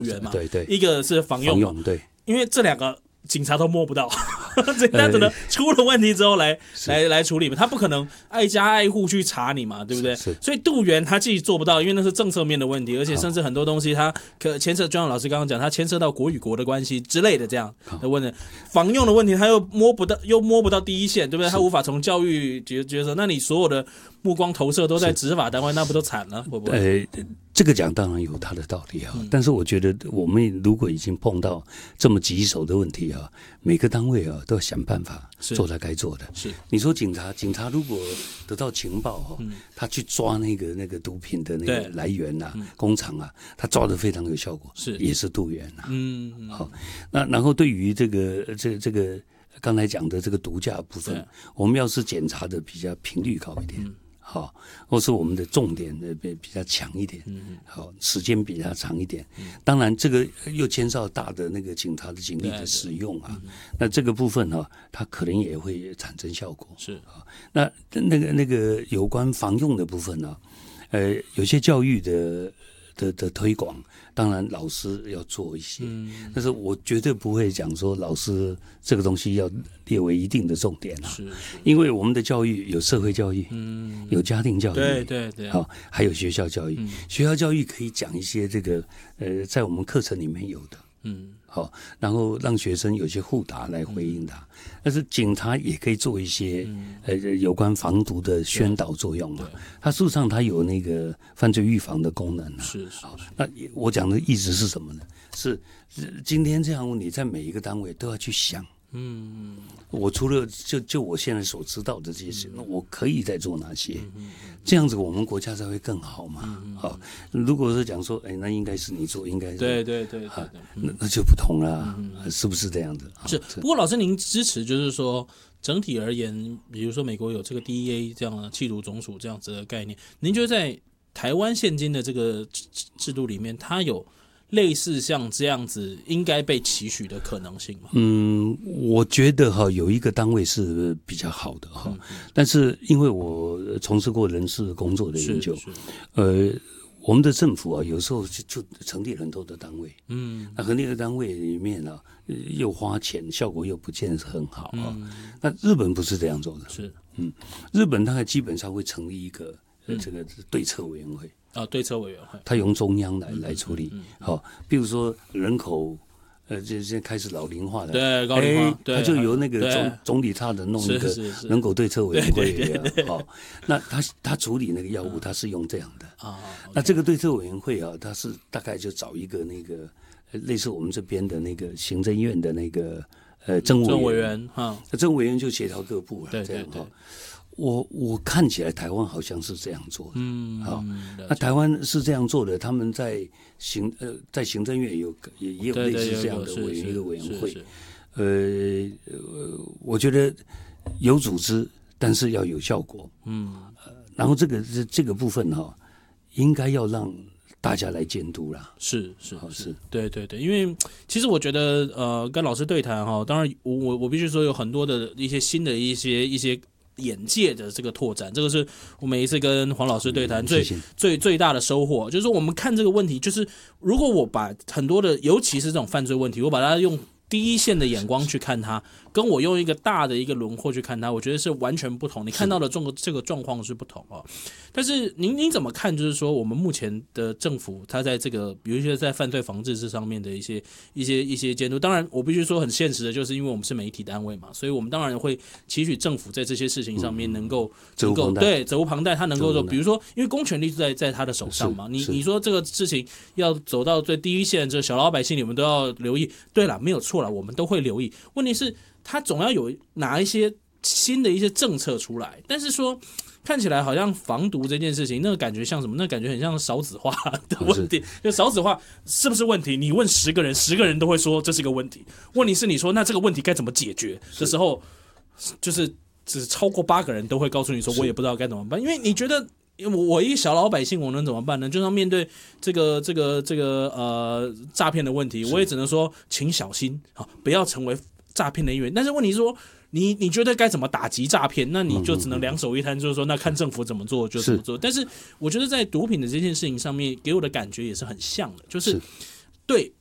源嘛， 对对， 一个是防用嘛， 对， 因为这两个警察都摸不到，所以他只能出了问题之后来处理嘛，他不可能挨家挨户去查你嘛，对不对？所以渡源他自己做不到，因为那是政策面的问题，而且甚至很多东西他可牵涉，就像老师刚刚讲，他牵涉到国与国的关系之类的这样的问题，防用的问题他又摸不到第一线，对不对？他无法从教育角色，那你所有的目光投射都在执法单位，那不都惨了？会不会？ 这个讲当然有他的道理啊，但是我觉得我们如果已经碰到这么棘手的问题啊，每个单位啊都要想办法做他该做的。 是， 你说警察如果得到情报他去抓那个毒品的那个来源啊、工厂啊，他抓得非常有效果， 是也是渡源啊。好，那然后对于这个刚才讲的这个毒驾部分，我们要是检查的比较频率高一点。好，或是我们的重点比较强一点，好，时间比较长一点。当然，这个又牵涉到大的那个警察的警力的使用啊，那这个部分它可能也会产生效果。 是， 那个有关防用的部分呢，有些教育的推广，当然老师要做一些，但是我绝对不会讲说老师这个东西要列为一定的重点啊， 是， 因为我们的教育有社会教育，有家庭教育， 对， 好，还有学校教育，学校教育可以讲一些这个在我们课程里面有的，好，然后让学生有些互答来回应他。但是警察也可以做一些有关防毒的宣导作用嘛。它事实上它有那个犯罪预防的功能啊。 是。 那我讲的意思是什么呢？是今天这样问题，在每一个单位都要去想。我除了就我现在所知道的这些事，那我可以再做哪些？这样子我们国家才会更好嘛。好，如果是讲说，那应该是你做，应该是对， 那就不同了，是不是这样子？ 是。不过老师您支持，就是说整体而言，比如说美国有这个 DEA 这样的缉毒总署这样子的概念，您觉得在台湾现今的这个制度里面，它有类似像这样子应该被期许的可能性吗？ 我觉得有一个单位是比较好的但是因为我从事过人事工作的研究，我们的政府有时候就成立很多的单位，那成立的单位里面又花钱，效果又不见得很好那日本不是这样做的， 是， 日本大概基本上会成立一个这个对策委员会。 对策委员会， 他由中央来处理。好，比如说人口，现在开始老龄化了， 对，高龄化， 他就由那个总理他的弄一个人口对策委员会。好，那他处理那个药物，他是用这样的。那这个对策委员会他是大概就找一个那个类似我们这边的那个行政院的那个政务委员政务委员就协调各部了，这样我看起来台湾好像是这样做的，那台湾是这样做的，他们在行政院也有类似这样的一个委员会，我觉得有组织，但是要有效果，然后这个部分应该要让大家来监督啦， 是，对，因为其实我觉得跟老师对谈当然我必须说有很多的一些新的一些眼界的这个拓展，这个是我每一次跟黄老师对谈最大的收获，就是说我们看这个问题，就是如果我把很多的，尤其是这种犯罪问题，我把它用第一线的眼光去看它，跟我用一个大的一个轮廓去看它，我觉得是完全不同。你看到的这个状况是不同但是您怎么看？就是说我们目前的政府，它在这个比如说在犯罪防治这上面的一些监督，当然我必须说很现实的，就是因为我们是媒体单位嘛，所以我们当然会期许政府在这些事情上面能够对责无旁贷，他能够说，比如说因为公权力在他的手上嘛，你说这个事情要走到最第一线，这小老百姓你们都要留意。对了，没有错了，我们都会留意。问题是，他总要有拿一些新的一些政策出来，但是说看起来好像防毒这件事情，那个感觉像什么？那个感觉很像少子化的问题。就少子化是不是问题？你问10个人，10个人都会说这是个问题。问题是你说那这个问题该怎么解决的时候，就是只超过8个人都会告诉你说我也不知道该怎么办，因为你觉得。我一个小老百姓，我能怎么办呢？就像面对这个诈骗的问题，我也只能说，请小心不要成为诈骗的一员。但是问题是说，你觉得该怎么打击诈骗？那你就只能两手一摊，就是说，那看政府怎么做就怎么做。但是我觉得在毒品的这件事情上面，给我的感觉也是很像的，就是对